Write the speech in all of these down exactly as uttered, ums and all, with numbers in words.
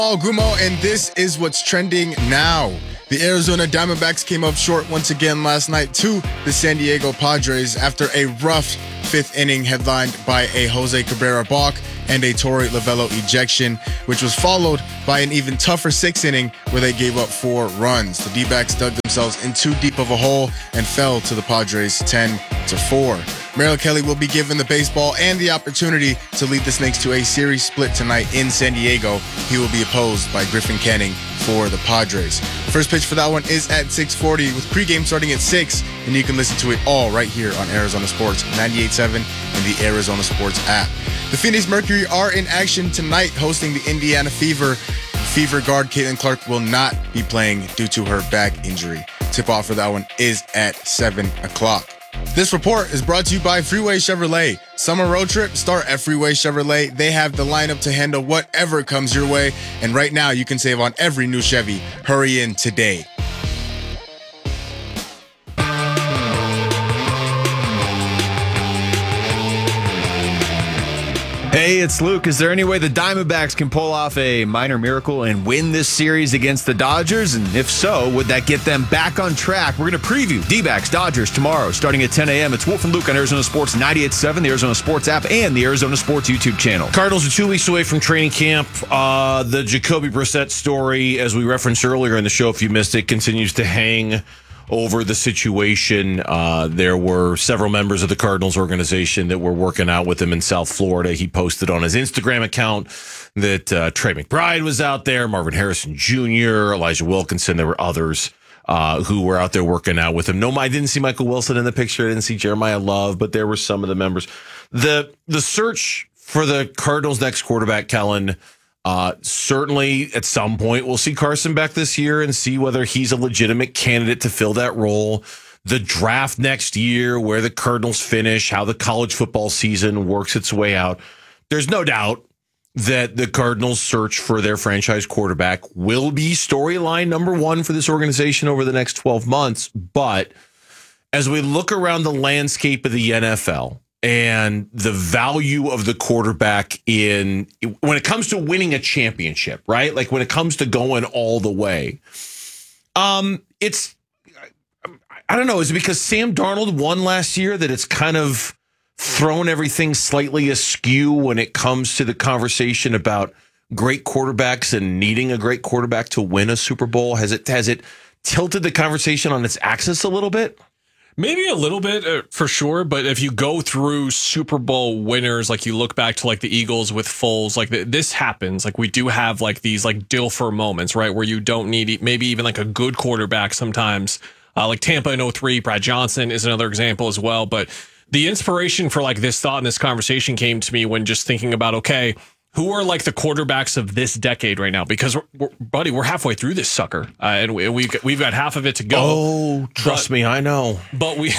Paul Gumo, and this is what's trending now. The Arizona Diamondbacks came up short once again last night to the San Diego Padres after a rough fifth inning headlined by a Jose Cabrera balk and a Torey Lovullo ejection, which was followed by an even tougher sixth inning where they gave up four runs. The D-backs dug themselves in too deep of a hole and fell to the Padres ten to four. Merrill Kelly will be given the baseball and the opportunity to lead the Snakes to a series split tonight in San Diego. He will be opposed by Griffin Canning for the Padres. First pitch for that one is at six forty with pregame starting at six, and you can listen to it all right here on Arizona Sports ninety-eight point seven and the Arizona Sports app. The Phoenix Mercury are in action tonight hosting the Indiana Fever. Fever guard Caitlin Clark will not be playing due to her back injury. Tip-off for that one is at seven o'clock. This report is brought to you by Freeway Chevrolet. Summer road trip, start at Freeway Chevrolet. They have the lineup to handle whatever comes your way. And right now, you can save on every new Chevy. Hurry in today. Hey, it's Luke. Is there any way the Diamondbacks can pull off a minor miracle and win this series against the Dodgers? And if so, would that get them back on track? We're going to preview D-backs Dodgers tomorrow starting at ten a.m. It's Wolf and Luke on Arizona Sports ninety-eight point seven, the Arizona Sports app, and the Arizona Sports YouTube channel. Cardinals are two weeks away from training camp. Uh, the Jacoby Brissett story, as we referenced earlier in the show, if you missed it, continues to hang over the situation. Uh, there were several members of the Cardinals organization that were working out with him in South Florida. He posted on his Instagram account that uh, Trey McBride was out there, Marvin Harrison Junior, Elijah Wilkinson. There were others uh, who were out there working out with him. No, I didn't see Michael Wilson in the picture. I didn't see Jeremiah Love, but there were some of the members. The, the search for the Cardinals' next quarterback, Kellen, Uh, certainly at some point we'll see Carson back this year and see whether he's a legitimate candidate to fill that role. The draft next year, where the Cardinals finish, how the college football season works its way out. There's no doubt that the Cardinals' search for their franchise quarterback will be storyline number one for this organization over the next twelve months. But as we look around the landscape of the N F L, and the value of the quarterback in when it comes to winning a championship, right? Like when it comes to going all the way. Um, it's, I don't know, is it because Sam Darnold won last year that it's kind of thrown everything slightly askew when it comes to the conversation about great quarterbacks and needing a great quarterback to win a Super Bowl? Has it, has it tilted the conversation on its axis a little bit? Maybe a little bit uh, for sure, but if you go through Super Bowl winners, like you look back to like the Eagles with Foles, like th- this happens. Like we do have like these like Dilfer moments, right, where you don't need e- maybe even like a good quarterback sometimes. Uh, like Tampa in oh three, Brad Johnson is another example as well. But the inspiration for like this thought and this conversation came to me when just thinking about, okay, who are like the quarterbacks of this decade right now? Because, we're, we're, buddy, we're halfway through this sucker, uh, and we, we've got, we've got half of it to go. Oh, trust but, me, I know. But we,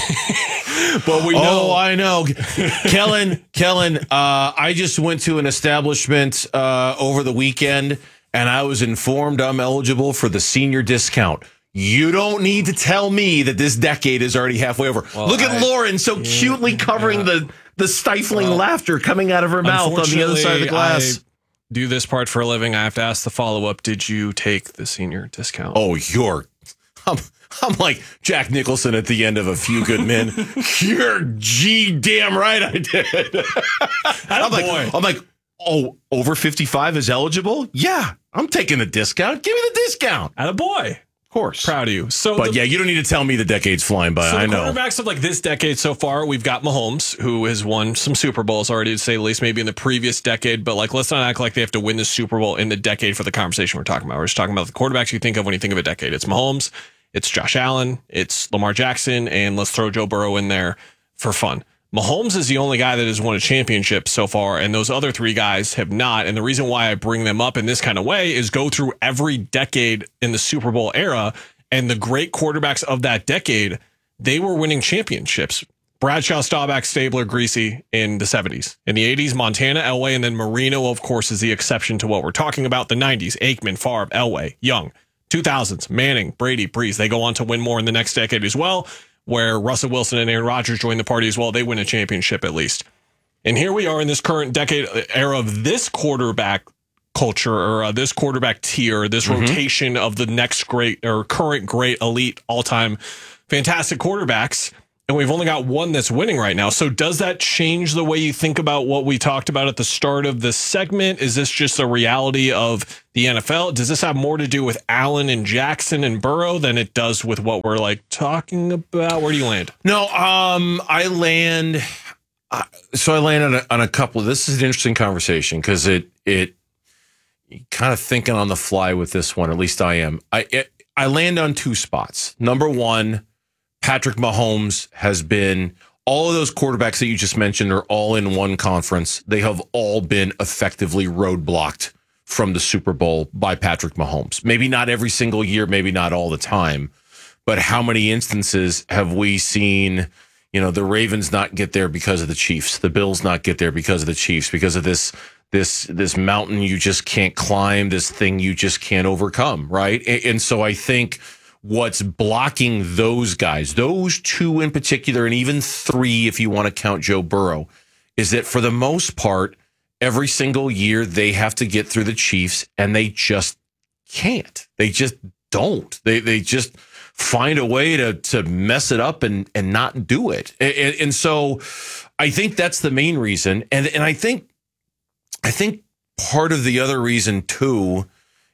but we know. Oh, I know, Kellen. Kellen, uh, I just went to an establishment uh, over the weekend, and I was informed I'm eligible for the senior discount. You don't need to tell me that this decade is already halfway over. Well, Look at I, Lauren so yeah, cutely covering yeah. the. The stifling well, laughter coming out of her mouth on the other side of the glass. I do this part for a living. I have to ask the follow-up. Did you take the senior discount? Oh, you're... I'm, I'm like Jack Nicholson at the end of A Few Good Men. You're G damn right I did. I'm like, boy. I'm like, oh, over fifty-five is eligible? Yeah, I'm taking the discount. Give me the discount. Attaboy. Of course. Proud of you. So, but the, yeah, you don't need to tell me the decade's flying by. So I the know. Quarterbacks of like this decade so far, we've got Mahomes, who has won some Super Bowls already, to say the least, maybe in the previous decade. But like, let's not act like they have to win the Super Bowl in the decade for the conversation we're talking about. We're just talking about the quarterbacks you think of when you think of a decade. It's Mahomes, it's Josh Allen, it's Lamar Jackson, and let's throw Joe Burrow in there for fun. Mahomes is the only guy that has won a championship so far, and those other three guys have not. And the reason why I bring them up in this kind of way is go through every decade in the Super Bowl era, and the great quarterbacks of that decade, they were winning championships. Bradshaw, Staubach, Stabler, Greasy in the seventies. In the eighties, Montana, Elway, and then Marino, of course, is the exception to what we're talking about. The nineties, Aikman, Favre, Elway, Young. two thousands, Manning, Brady, Breeze. They go on to win more in the next decade as well, where Russell Wilson and Aaron Rodgers join the party as well. They win a championship at least. And here we are in this current decade era of this quarterback culture or uh, this quarterback tier, this mm-hmm. rotation of the next great or current great elite all-time fantastic quarterbacks. And we've only got one that's winning right now. So does that change the way you think about what we talked about at the start of this segment? Is this just a reality of the N F L? Does this have more to do with Allen and Jackson and Burrow than it does with what we're like talking about? Where do you land? No, um, I land. Uh, so I land on a, on a couple. This is an interesting conversation because it it kind of thinking on the fly with this one. At least I am. I it, I land on two spots. Number one, Patrick Mahomes has been, all of those quarterbacks that you just mentioned are all in one conference. They have all been effectively roadblocked from the Super Bowl by Patrick Mahomes. Maybe not every single year, maybe not all the time, but how many instances have we seen, you know, the Ravens not get there because of the Chiefs, the Bills not get there because of the Chiefs, because of this this this mountain you just can't climb, this thing you just can't overcome, right? And, and so I think what's blocking those guys, those two in particular, and even three if you want to count Joe Burrow, is that for the most part, every single year they have to get through the Chiefs, and they just can't. They just don't. They they just find a way to to mess it up and and not do it. And, and so I think that's the main reason. And and I think I think part of the other reason too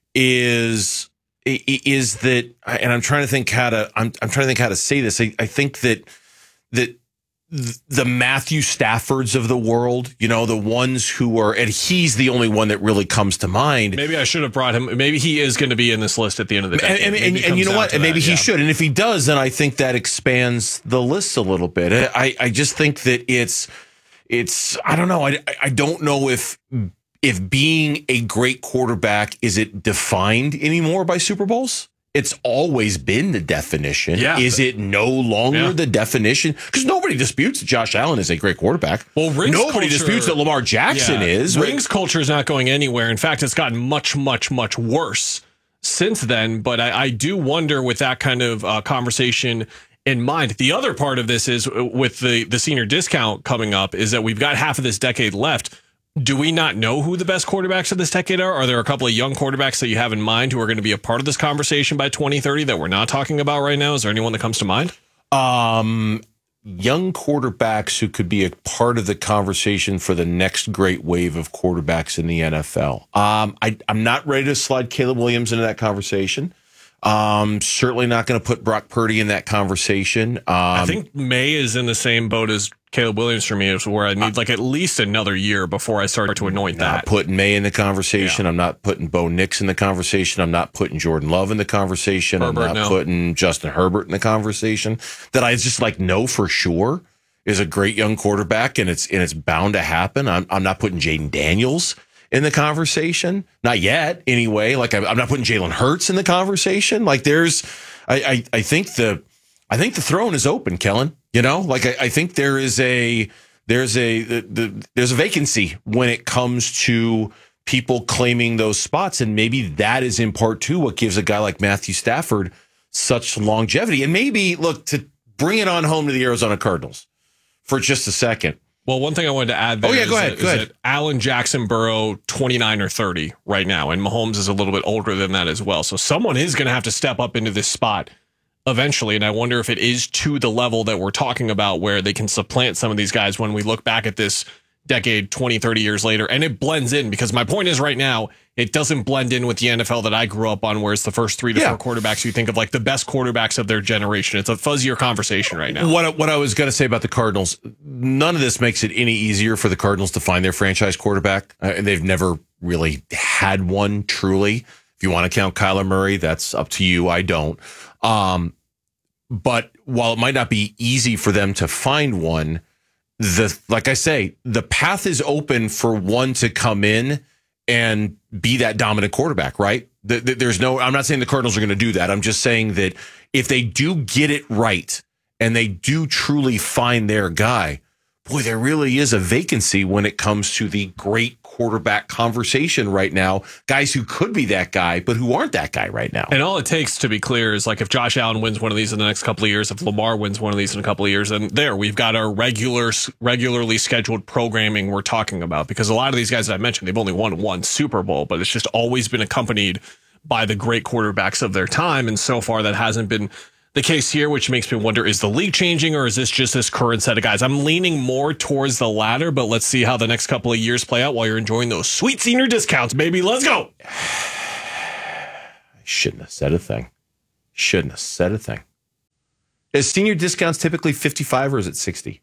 is is that, and I'm trying to think how to, I'm, I'm trying to think how to say this. I, I think that, that the Matthew Staffords of the world, you know, the ones who are, and he's the only one that really comes to mind. Maybe I should have brought him. Maybe he is going to be in this list at the end of the day. And, and, and, and you know what? And maybe that, he yeah. should. And if he does, then I think that expands the list a little bit. I, I just think that it's, it's, I don't know. I, I don't know if, If being a great quarterback, is it defined anymore by Super Bowls? It's always been the definition. Yeah. Is it no longer yeah. the definition? Because nobody disputes that Josh Allen is a great quarterback. Well, Rings nobody culture, disputes that Lamar Jackson yeah, is. Rings culture is not going anywhere. In fact, it's gotten much, much, much worse since then. But I, I do wonder with that kind of uh, conversation in mind. The other part of this is with the, the senior discount coming up is that we've got half of this decade left. Do we not know who the best quarterbacks of this decade are? Are there a couple of young quarterbacks that you have in mind who are going to be a part of this conversation by twenty thirty that we're not talking about right now? Is there anyone that comes to mind? Um, young quarterbacks who could be a part of the conversation for the next great wave of quarterbacks in the N F L. Um, I, I'm not ready to slide Caleb Williams into that conversation. Um, certainly not going to put Brock Purdy in that conversation. Um, I think May is in the same boat as Caleb Williams for me, is where I need like at least another year before I start to anoint that. I'm not putting May in the conversation. Yeah. I'm not putting Bo Nix in the conversation. I'm not putting Jordan Love in the conversation. Herbert, I'm not no. putting Justin Herbert in the conversation. That I just like know for sure is a great young quarterback, and it's and it's bound to happen. I'm I'm not putting Jaden Daniels in the conversation, not yet. Anyway, like I'm, I'm not putting Jalen Hurts in the conversation. Like there's, I I, I think the I think the throne is open, Kellen. You know, like I, I think there is a there's a the, the, there's a vacancy when it comes to people claiming those spots, and maybe that is in part too what gives a guy like Matthew Stafford such longevity. And maybe look to bring it on home to the Arizona Cardinals for just a second. Well, one thing I wanted to add there oh, yeah, is, go ahead, that, go is ahead. that Allen, Jackson, Burrow, twenty-nine or thirty right now, and Mahomes is a little bit older than that as well. So someone is going to have to step up into this spot eventually, and I wonder if it is to the level that we're talking about where they can supplant some of these guys when we look back at this decade twenty, thirty years later, and it blends in, because my point is right now, it doesn't blend in with the N F L that I grew up on, where it's the first three to yeah. four quarterbacks you think of like the best quarterbacks of their generation. It's a fuzzier conversation right now. What, what I was going to say about the Cardinals, none of this makes it any easier for the Cardinals to find their franchise quarterback. Uh, they've never really had one, truly. If you want to count Kyler Murray, that's up to you. I don't. Um, but while it might not be easy for them to find one, the like I say, the path is open for one to come in and be that dominant quarterback, right? The, the, there's no, I'm not saying the Cardinals are going to do that. I'm just saying that if they do get it right and they do truly find their guy, boy, there really is a vacancy when it comes to the great quarterback conversation right now. Guys who could be that guy, but who aren't that guy right now. And all it takes, to be clear, is like if Josh Allen wins one of these in the next couple of years, if Lamar wins one of these in a couple of years, then there we've got our regular, regularly scheduled programming we're talking about. Because a lot of these guys that I mentioned, they've only won one Super Bowl, but it's just always been accompanied by the great quarterbacks of their time. And so far, that hasn't been the case here, which makes me wonder, is the league changing or is this just this current set of guys? I'm leaning more towards the latter, but let's see how the next couple of years play out while you're enjoying those sweet senior discounts, baby. Let's go. I shouldn't have said a thing. Shouldn't have said a thing. Is senior discounts typically fifty-five or is it sixty?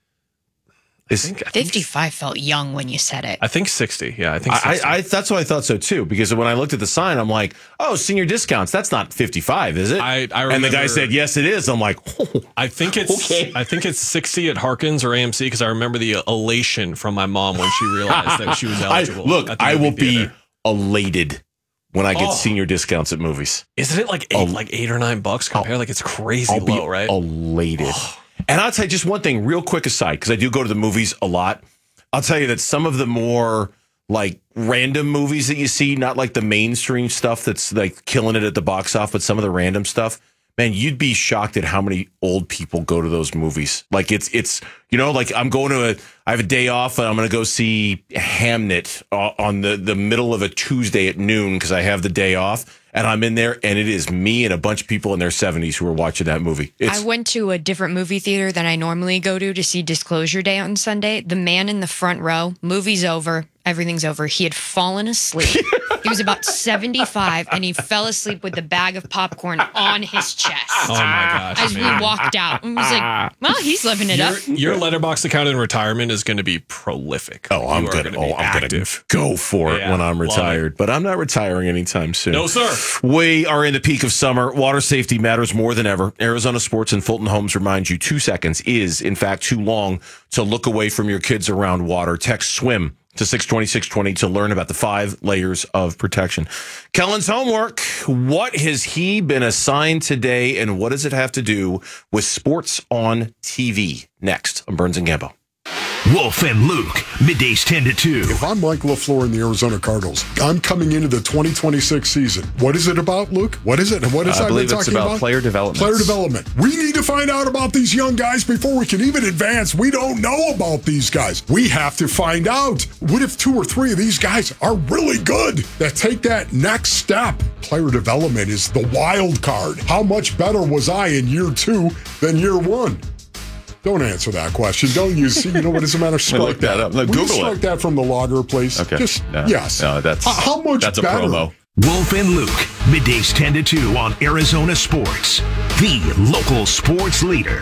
I think, I think fifty-five felt young when you said it. I think sixty. Yeah, I think sixty. I, I, that's what I thought so too, because when I looked at the sign, I'm like, oh, senior discounts. That's not fifty-five, is it? I, I remember, and the guy said, yes, it is. I'm like, oh, I think it's okay. I think it's sixty at Harkins or A M C because I remember the elation from my mom when she realized that she was eligible. I, look, I will theater. be elated when I get Oh. senior discounts at movies. Isn't it like eight, Oh. like eight or nine bucks compared? Like it's crazy I'll low, be right? elated. And I'll tell you just one thing, real quick aside, because I do go to the movies a lot. I'll tell you that some of the more like random movies that you see, not like the mainstream stuff that's like killing it at the box office, but some of the random stuff, man, you'd be shocked at how many old people go to those movies. Like it's, it's, you know, like I'm going to a, I have a day off and I'm going to go see Hamnet on the, the middle of a Tuesday at noon because I have the day off. And I'm in there, and it is me and a bunch of people in their seventies who are watching that movie. It's, I went to a different movie theater than I normally go to to see Disclosure Day on Sunday. The man in the front row, movie's over, everything's over. He had fallen asleep. He was about seventy-five, and he fell asleep with the bag of popcorn on his chest. Oh my gosh! As we man. walked out, and was like, "Well, he's living it Your, up." your Letterboxd account in retirement is going to be prolific. Oh, I'm You are gonna, gonna be oh, I'm gonna active. go for it Yeah, when I'm love retired. But I'm not retiring anytime soon. No, sir. We are in the peak of summer. Water safety matters more than ever. Arizona Sports and Fulton Homes remind you two seconds is, in fact, too long to look away from your kids around water. Text SWIM to six twenty, six twenty to learn about the five layers of protection. Kellen's homework. What has he been assigned today, and what does it have to do with sports on T V? Next on Burns and Gambo. Wolf and Luke, middays ten to two. If I'm Mike LaFleur in the Arizona Cardinals, I'm coming into the twenty twenty-six season. What is it about, Luke? What is it? And what is I I believe been it's talking about about? player development. Player development. We need to find out about these young guys before we can even advance. We don't know about these guys. We have to find out. What if two or three of these guys are really good that take that next step? Player development is the wild card. How much better was I in year two than year one? Don't answer that question. Don't use. See, you know what? As a matter of strike look that up. No, Will you Google it. strike that from the logger, please? Okay. Just No, yes. no, that's- how, how much that's a better? promo. Wolf and Luke, middays ten to two on Arizona Sports, the local sports leader.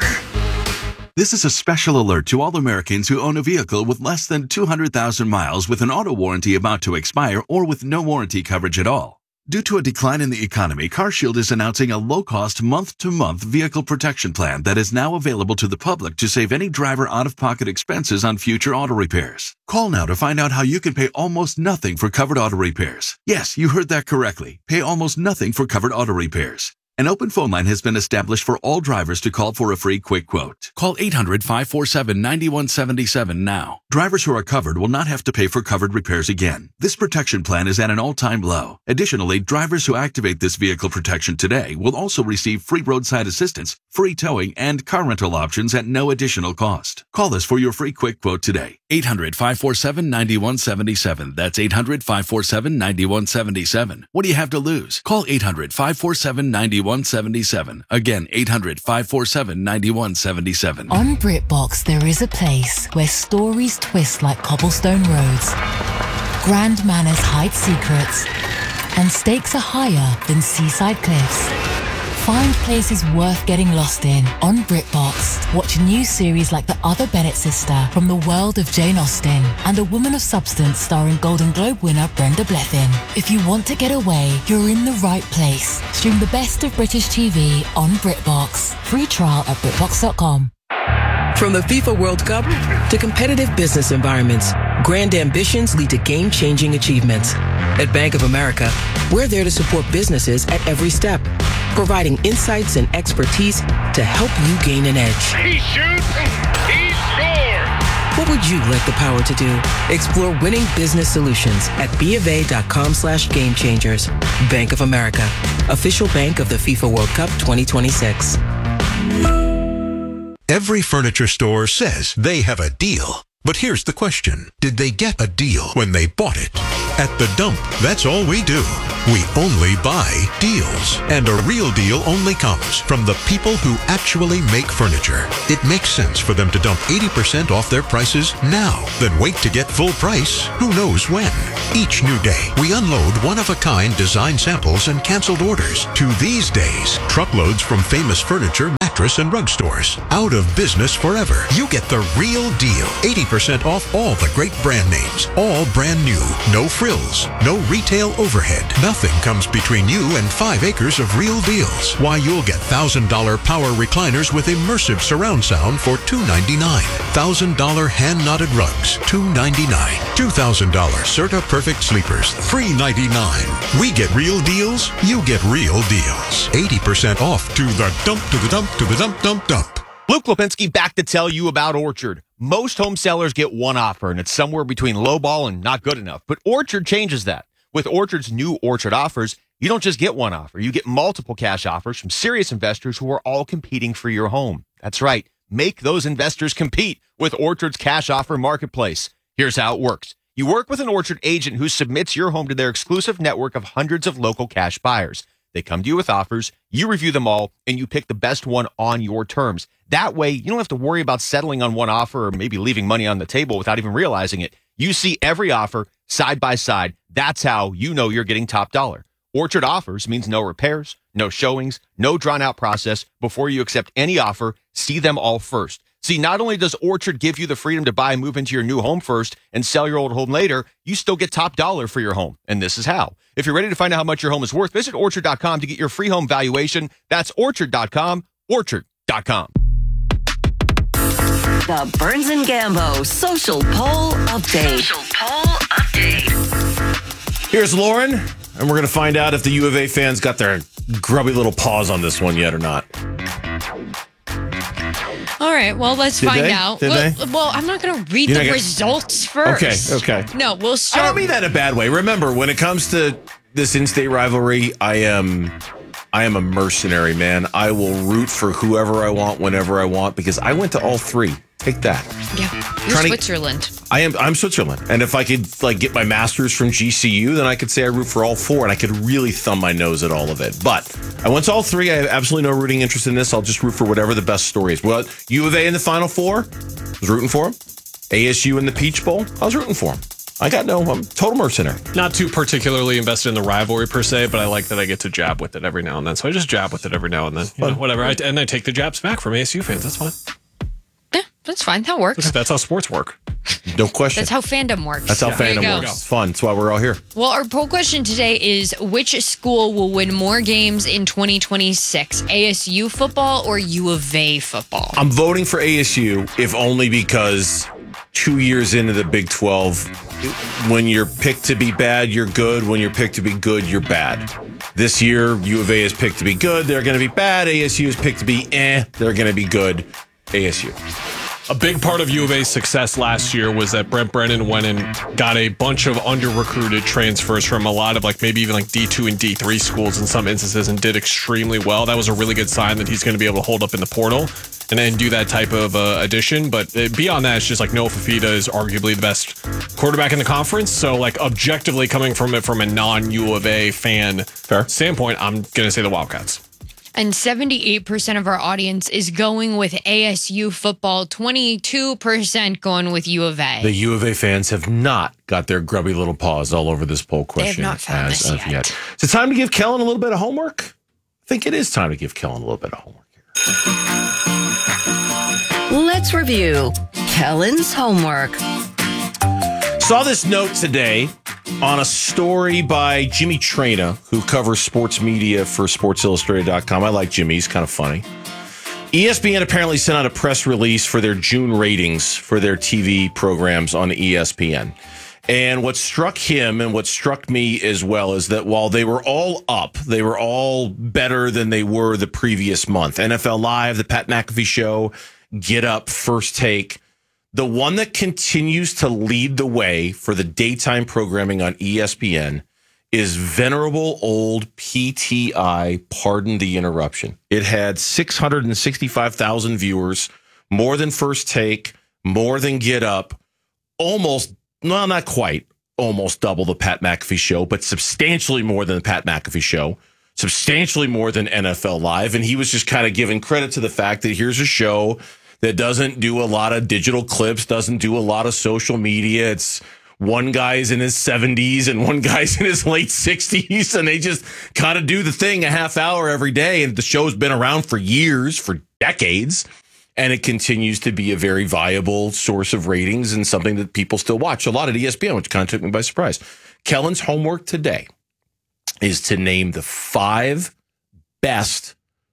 This is a special alert to all Americans who own a vehicle with less than two hundred thousand miles with an auto warranty about to expire or with no warranty coverage at all. Due to a decline in the economy, CarShield is announcing a low-cost month-to-month vehicle protection plan that is now available to the public to save any driver out-of-pocket expenses on future auto repairs. Call now to find out how you can pay almost nothing for covered auto repairs. Yes, you heard that correctly. Pay almost nothing for covered auto repairs. An open phone line has been established for all drivers to call for a free quick quote. Call eight hundred, five four seven, nine one seven seven now. Drivers who are covered will not have to pay for covered repairs again. This protection plan is at an all-time low. Additionally, drivers who activate this vehicle protection today will also receive free roadside assistance, free towing, and car rental options at no additional cost. Call us for your free quick quote today. eight hundred, five four seven, nine one seven seven. That's eight hundred, five four seven, nine one seven seven. What do you have to lose? Call eight hundred, five four seven, nine one seven seven. Again, eight hundred, five four seven, nine one seven seven. On BritBox, there is a place where stories twist like cobblestone roads, grand manners hide secrets, and stakes are higher than seaside cliffs. Find places worth getting lost in on BritBox. Watch new series like The Other Bennett Sister from the world of Jane Austen and A Woman of Substance starring Golden Globe winner Brenda Blethyn. If you want to get away, you're in the right place. Stream the best of British T V on BritBox. Free trial at BritBox dot com. From the FIFA World Cup to competitive business environments, grand ambitions lead to game-changing achievements. At Bank of America, we're there to support businesses at every step, providing insights and expertise to help you gain an edge. He shoots, he scores! What would you like the power to do? Explore winning business solutions at bofa.com slash game changers. Bank of America, official bank of the FIFA World Cup twenty twenty-six. Every furniture store says they have a deal. But here's the question. Did they get a deal when they bought it? At The Dump, that's all we do. We only buy deals. And a real deal only comes from the people who actually make furniture. It makes sense for them to dump eighty percent off their prices now, then wait to get full price who knows when. Each new day, we unload one-of-a-kind design samples and canceled orders. To these days, truckloads from famous furniture, mattress, and rug stores. Out of business forever. You get the real deal. eighty percent off all the great brand names. All brand new. No frills. No retail overhead. Nothing comes between you and five acres of real deals. Why, you'll get one thousand dollars power recliners with immersive surround sound for two hundred ninety-nine dollars. one thousand dollars hand-knotted rugs, two hundred ninety-nine dollars. two thousand dollars Serta Perfect Sleepers, three hundred ninety-nine dollars. We get real deals, you get real deals. eighty percent off. To the dump, to the dump, to the dump, dump, dump. Luke Lipinski back to tell you about Orchard. Most home sellers get one offer, and it's somewhere between lowball and not good enough. But Orchard changes that. With Orchard's new Orchard offers, you don't just get one offer. You get multiple cash offers from serious investors who are all competing for your home. That's right. Make those investors compete with Orchard's cash offer marketplace. Here's how it works. You work with an Orchard agent who submits your home to their exclusive network of hundreds of local cash buyers. They come to you with offers, you review them all, and you pick the best one on your terms. That way, you don't have to worry about settling on one offer or maybe leaving money on the table without even realizing it. You see every offer side by side. That's how you know you're getting top dollar. Orchard offers means no repairs, no showings, no drawn-out process. Before you accept any offer, see them all first. See, not only does Orchard give you the freedom to buy and move into your new home first and sell your old home later, you still get top dollar for your home. And this is how. If you're ready to find out how much your home is worth, visit orchard dot com to get your free home valuation. That's orchard dot com, orchard dot com. The Burns and Gambo Social Poll Update. Social Poll Update. Here's Lauren, and we're going to find out if the U of A fans got their grubby little paws on this one yet or not. All right, well, let's Did find they? out. Did well, they? well, I'm not going to read You're the not gonna- results first. Okay, okay. No, we'll I start. don't mean that in a bad way. Remember, when it comes to this in-state rivalry, I am I am a mercenary, man. I will root for whoever I want, whenever I want, because I went to all three. Take that. Yeah, you're Trying to- Switzerland. I am I'm Switzerland. And if I could like get my master's from G C U, then I could say I root for all four and I could really thumb my nose at all of it. But I went to all three. I have absolutely no rooting interest in this. I'll just root for whatever the best story is. Well, U of A in the Final Four, I was rooting for them. A S U in the Peach Bowl, I was rooting for them. I got no, I'm total mercenary. Not too particularly invested in the rivalry per se, but I like that I get to jab with it every now and then. So I just jab with it every now and then. You know, whatever. I, and I take the jabs back from A S U fans. That's fine. Yeah, that's fine. That works. That's how sports work. No question. That's how fandom works. That's how There you fandom go. works. It's fun. That's why we're all here. Well, our poll question today is which school will win more games in twenty twenty-six, A S U football or U of A football? I'm voting for A S U, if only because two years into the Big twelve, when you're picked to be bad, you're good. When you're picked to be good, you're bad. This year, U of A is picked to be good. They're going to be bad. A S U is picked to be eh. They're going to be good. A S U. A big part of U of A's success last year was that Brent Brennan went and got a bunch of under-recruited transfers from a lot of like maybe even like D two and D three schools in some instances and did extremely well. That was a really good sign that he's going to be able to hold up in the portal and then do that type of uh, addition. But uh, beyond that, it's just like Noah Fafita is arguably the best quarterback in the conference. So like objectively coming from it from a non-U of A fan Fair. standpoint, I'm going to say the Wildcats. And seventy-eight percent of our audience is going with A S U football, twenty-two percent going with U of A. The U of A fans have not got their grubby little paws all over this poll question not found as this of yet. yet. Is it time to give Kellen a little bit of homework? I think it is time to give Kellen a little bit of homework here. Let's review Kellen's homework. Saw this note today on a story by Jimmy Traina, who covers sports media for sports illustrated dot com. I like Jimmy. He's kind of funny. E S P N apparently sent out a press release for their June ratings for their T V programs on E S P N. And what struck him and what struck me as well is that while they were all up, they were all better than they were the previous month. N F L Live, the Pat McAfee Show, Get Up, First Take, the one that continues to lead the way for the daytime programming on E S P N is venerable old P T I, Pardon the Interruption. It had six hundred sixty-five thousand viewers, more than First Take, more than Get Up, almost, well, not quite, almost double the Pat McAfee Show, but substantially more than the Pat McAfee Show, substantially more than N F L Live. And he was just kind of giving credit to the fact that here's a show that doesn't do a lot of digital clips, doesn't do a lot of social media. It's one guy's in his seventies and one guy's in his late sixties, and they just kind of do the thing a half hour every day. And the show's been around for years, for decades, and it continues to be a very viable source of ratings and something that people still watch a lot at E S P N, which kind of took me by surprise. Kellen's homework today is to name the five best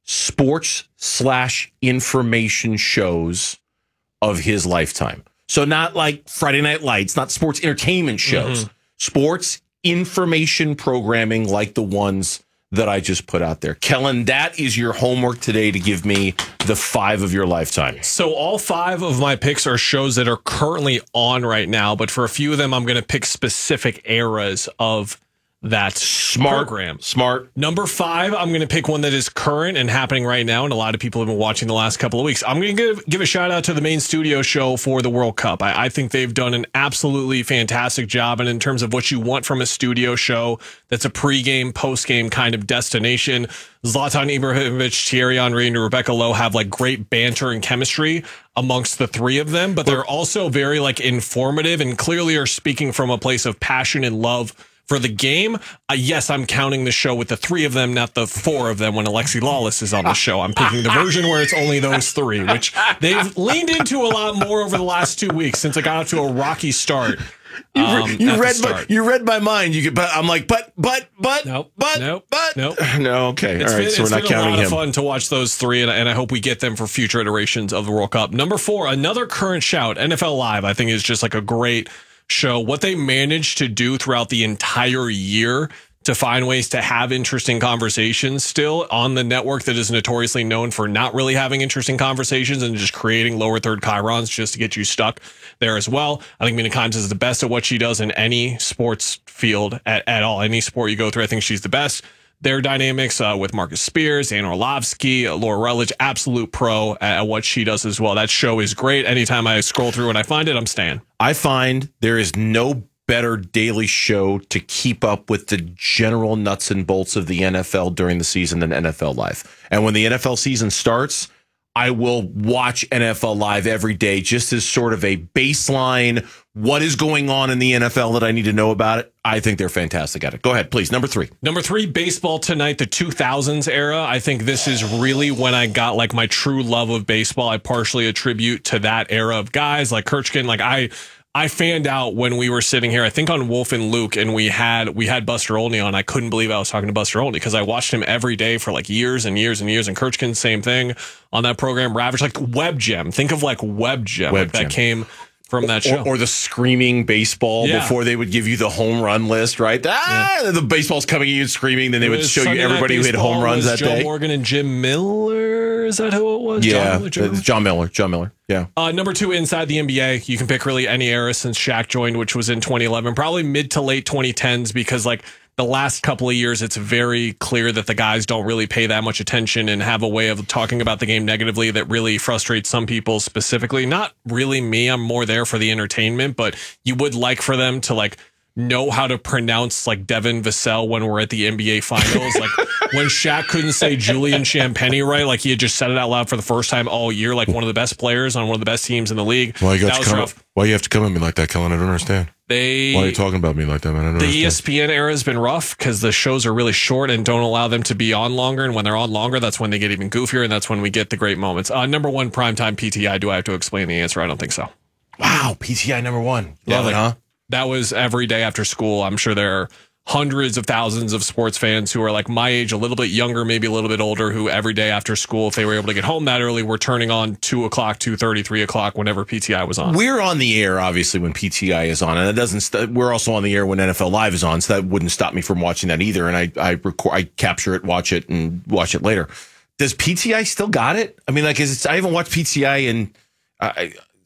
sports slash information shows of his lifetime. So not like Friday Night Lights, not sports entertainment shows, mm-hmm. sports information programming like the ones that I just put out there. Kellen, that is your homework today to give me the five of your lifetime. So all five of my picks are shows that are currently on right now, but for a few of them, I'm going to pick specific eras of that smart program. Smart. Number five, I'm going to pick one that is current and happening right now, and a lot of people have been watching the last couple of weeks. I'm going to give, give a shout out to the main studio show for the World Cup. I, I think they've done an absolutely fantastic job, and in terms of what you want from a studio show that's a pregame, postgame kind of destination, Zlatan Ibrahimovic, Thierry Henry, and Rebecca Lowe have like great banter and chemistry amongst the three of them, but they're also very like informative and clearly are speaking from a place of passion and love for the game. Uh, yes, I'm counting the show with the three of them, not the four of them when Alexi Lawless is on the show. I'm picking the version where it's only those three, which they've leaned into a lot more over the last two weeks since I got off to a rocky start. Um, you, you read my, you read my mind. You could, but I'm like, but, but, but, nope, but, nope, but, nope. No, okay, It's all right. been, So we're not been counting a lot him. of fun to watch those three, and, and I hope we get them for future iterations of the World Cup. Number four, another current shout, N F L Live. I think is just like a great show. What they managed to do throughout the entire year to find ways to have interesting conversations still on the network that is notoriously known for not really having interesting conversations and just creating lower third chyrons just to get you stuck there as well. I think Mina Kimes is the best at what she does in any sports field at, at all. Any sport you go through, I think she's the best. Their dynamics uh, with Marcus Spears, Dan Orlovsky, uh, Laura Rutledge, absolute pro at, at what she does as well. That show is great. Anytime I scroll through and I find it, I'm staying. I find there is no better daily show to keep up with the general nuts and bolts of the N F L during the season than N F L Live. And when the N F L season starts, I will watch N F L Live every day just as sort of a baseline. What is going on in the N F L that I need to know about it? I think they're fantastic at it. Go ahead, please. Number three. Number three, Baseball Tonight, the two thousands era. I think this is really when I got like my true love of baseball. I partially attribute to that era of guys like Kirchkin. Like I, I fanned out when we were sitting here, I think on Wolf and Luke, and we had we had Buster Olney on. I couldn't believe I was talking to Buster Olney because I watched him every day for like years and years and years. And Kirchkin, same thing on that program. Ravage, like Web Gem. Think of like Web Gem, Web like Gem. that came from that show. Or, or the screaming baseball Yeah. before they would give you the home run list, right? Ah, the baseball's coming at you and screaming. Then they It would was show Sunday you Night everybody who hit Baseball home runs was that Joe day. Morgan and Jim Miller. Is that who it was? Yeah, John Miller, Jim Miller? John Miller. John Miller. Yeah. Uh, number two, inside the N B A. You can pick really any era since Shaq joined, which was in twenty eleven, probably mid to late twenty tens, because like the last couple of years, it's very clear that the guys don't really pay that much attention and have a way of talking about the game negatively that really frustrates some people specifically. Not really me. I'm more there for the entertainment, but you would like for them to like know how to pronounce like Devin Vassell when we're at the N B A finals. Like when Shaq couldn't say Julian Champagny right, like he had just said it out loud for the first time all year, like one of the best players on one of the best teams in the league. Why you, got that to was come, rough. why you have to come at me like that, Kellen? I don't understand. They, why are you talking about me like that, man? I don't the understand. E S P N era has been rough because the shows are really short and don't allow them to be on longer. And when they're on longer, that's when they get even goofier, and that's when we get the great moments. Uh, number one, primetime P T I. Do I have to explain the answer? I don't think so. Wow, P T I number one. Love Yeah, it, huh? That was every day after school. I'm sure there are hundreds of thousands of sports fans who are like my age, a little bit younger, maybe a little bit older, who every day after school, if they were able to get home that early, were turning on two o'clock, two thirty, three o'clock, whenever P T I was on. We're on the air, obviously, when P T I is on, and it doesn't. St- we're also on the air when N F L Live is on, so that wouldn't stop me from watching that either. And I, I record, I capture it, watch it, and watch it later. Does P T I still got it? I mean, like, is it, I haven't watched P T I in. I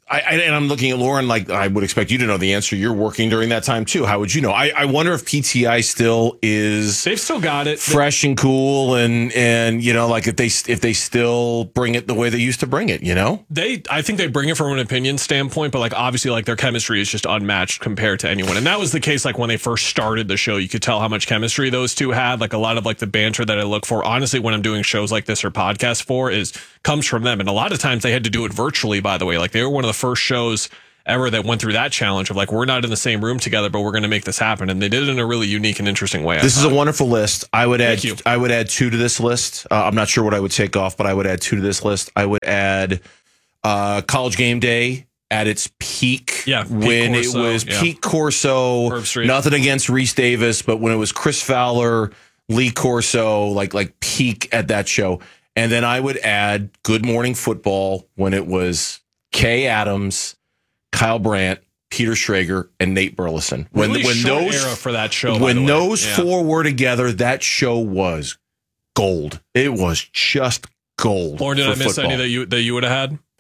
I, I, and I'm looking at Lauren like I would expect you to know the answer. You're working during that time too. How would you know? I, I wonder if P T I still is. They've still got it fresh and cool, and and you know, like if they if they still bring it the way they used to bring it. You know, they. I think they bring it from an opinion standpoint, but like obviously, like their chemistry is just unmatched compared to anyone. And that was the case. Like when they first started the show, you could tell how much chemistry those two had. Like a lot of like the banter that I look for, honestly, when I'm doing shows like this or podcasts for, is comes from them. And a lot of times they had to do it virtually. By the way, like they were one of the first shows ever that went through that challenge of like, we're not in the same room together, but we're going to make this happen. And they did it in a really unique and interesting way. This is a wonderful list. I would add, Thank you. I would add two to this list. Uh, I'm not sure what I would take off, but I would add two to this list. I would add uh, College Game Day at its peak. Yeah, peak when Corso, it was yeah. peak Corso. Herb Street. Nothing against Reese Davis, but when it was Chris Fowler, Lee Corso, like like peak at that show. And then I would add Good Morning Football when it was Kay Adams, Kyle Brandt, Peter Schrager, and Nate Burleson. When Really when short those era for that show, by when the way. those Yeah. four were together, that show was gold. It was just gold. Lauren, did for I miss football. any that you that you would have had?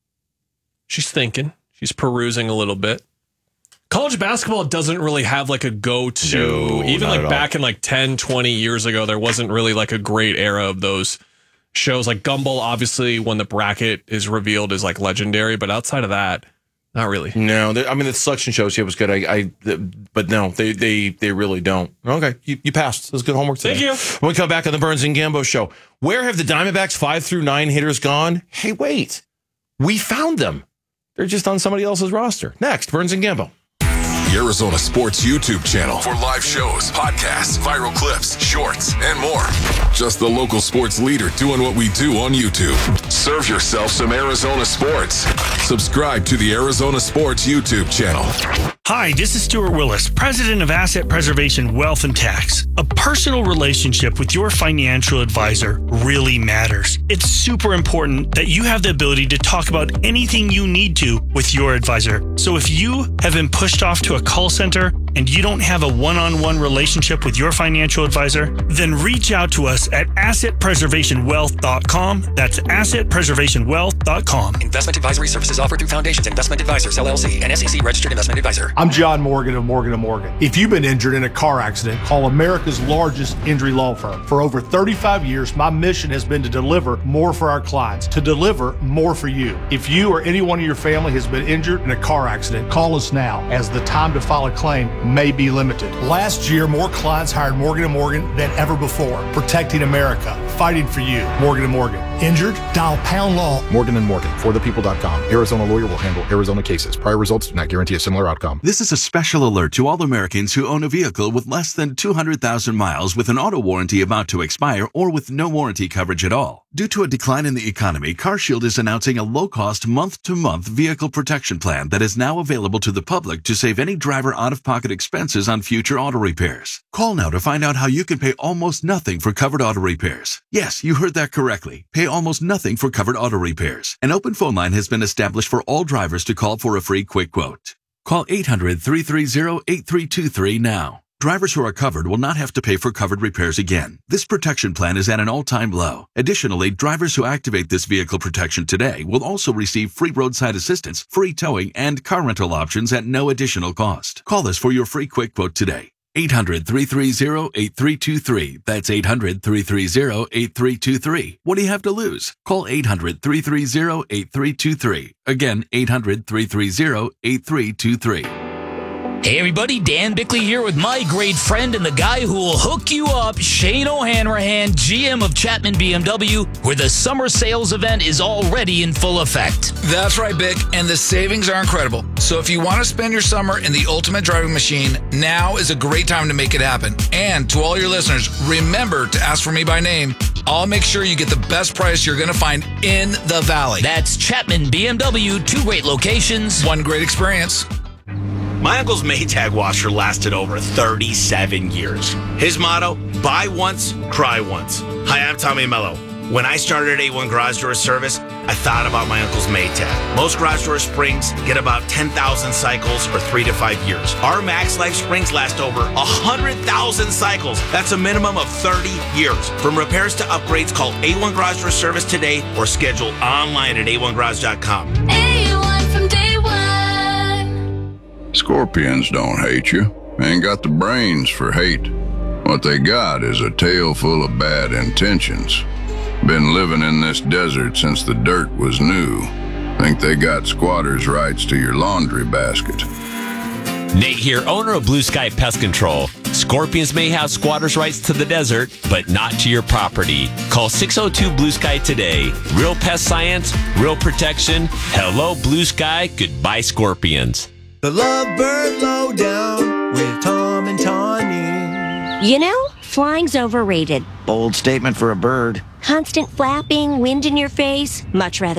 She's thinking. She's perusing a little bit. College basketball doesn't really have like a go-to. No, Even not like at all. back in like ten, twenty years ago, there wasn't really like a great era of those shows. Like Gumball, obviously, when the bracket is revealed, is like legendary. But outside of that, not really. No, they- I mean the selection shows. Yeah, it was good. I, I the, but no, they they they really don't. Okay, you, you passed. It was good homework today. Thank you. When we come back on the Burns and Gambo show, where have the Diamondbacks five through nine hitters gone? Hey, wait, we found them. They're just on somebody else's roster. Next, Burns and Gambo. The Arizona Sports YouTube channel for live shows, podcasts, viral clips, shorts, and more. Just the local sports leader doing what we do on YouTube. Serve yourself some Arizona sports. Subscribe to the Arizona Sports YouTube channel. Hi, this is Stuart Willis, president of Asset Preservation Wealth and Tax. A personal relationship with your financial advisor really matters. It's super important that you have the ability to talk about anything you need to with your advisor. So if you have been pushed off to a call center and you don't have a one-on-one relationship with your financial advisor, then reach out to us at asset preservation wealth dot com. That's asset preservation wealth dot com. Investment advisory services offered through Foundations Investment Advisors, L L C, an S E C registered investment advisor. I'm John Morgan of Morgan and Morgan. If you've been injured in a car accident, call America's largest injury law firm. For over thirty-five years, my mission has been to deliver more for our clients, to deliver more for you. If you or anyone in your family has been injured in a car accident, call us now, as the time to file a claim may be limited. Last year, more clients hired Morgan and Morgan than ever before, protecting America, fighting for you. Morgan and Morgan. Injured? Dial pound law. Morgan and Morgan, for the people dot com. Arizona lawyer will handle Arizona cases. Prior results do not guarantee a similar outcome. This is a special alert to all Americans who own a vehicle with less than two hundred thousand miles with an auto warranty about to expire or with no warranty coverage at all. Due to a decline in the economy, CarShield is announcing a low-cost month-to-month vehicle protection plan that is now available to the public to save any driver out-of-pocket expenses on future auto repairs. Call now to find out how you can pay almost nothing for covered auto repairs. Yes, you heard that correctly. Pay almost nothing for covered auto repairs. An open phone line has been established for all drivers to call for a free quick quote. Call eight hundred, three three zero, eight three two three now. Drivers who are covered will not have to pay for covered repairs again. This protection plan is at an all-time low. Additionally, drivers who activate this vehicle protection today will also receive free roadside assistance, free towing, and car rental options at no additional cost. Call us for your free quick quote today. eight hundred, three three zero, eight three two three. That's eight hundred, three three zero, eight three two three. What do you have to lose? Call eight hundred, three three zero, eight three two three. Again, eight hundred, three three zero, eight three two three. Hey everybody, Dan Bickley here with my great friend and the guy who will hook you up, Shane O'Hanrahan, G M of Chapman B M W, where the summer sales event is already in full effect. That's right, Bick, and the savings are incredible. So if you want to spend your summer in the ultimate driving machine, now is a great time to make it happen. And to all your listeners, remember to ask for me by name. I'll make sure you get the best price you're going to find in the Valley. That's Chapman B M W, two great locations, one great experience. My uncle's Maytag washer lasted over thirty-seven years. His motto, buy once, cry once. Hi, I'm Tommy Mello. When I started at A one Garage Door Service, I thought about my uncle's Maytag. Most garage door springs get about ten thousand cycles or three to five years. Our Max Life springs last over one hundred thousand cycles. That's a minimum of thirty years. From repairs to upgrades, call A one Garage Door Service today or schedule online at A one garage dot com. A one from day Scorpions don't hate you. Ain't got the brains for hate. What they got is a tail full of bad intentions. Been living in this desert since the dirt was new. Think they got squatters' rights to your laundry basket. Nate here, owner of Blue Sky Pest Control. Scorpions may have squatters' rights to the desert, but not to your property. Call six oh two Blue Sky today. Real pest science, real protection. Hello, Blue Sky. Goodbye, Scorpions. The Lovebird Lowdown with Tom and Tawny. You know, flying's overrated. Bold statement for a bird. Constant flapping, wind in your face. Much rather